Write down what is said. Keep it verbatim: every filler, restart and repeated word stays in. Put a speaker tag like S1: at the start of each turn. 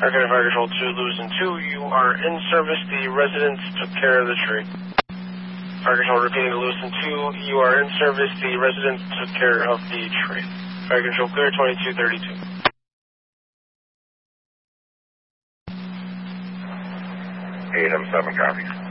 S1: Arcade Fire Control two, Lewison two, you are in service. The residents took care of the tree. Fire Control repeating to Lewison two, you are in service. The residents took care of the tree. Fire Control clear, twenty-two thirty-two.
S2: eight M seven copies.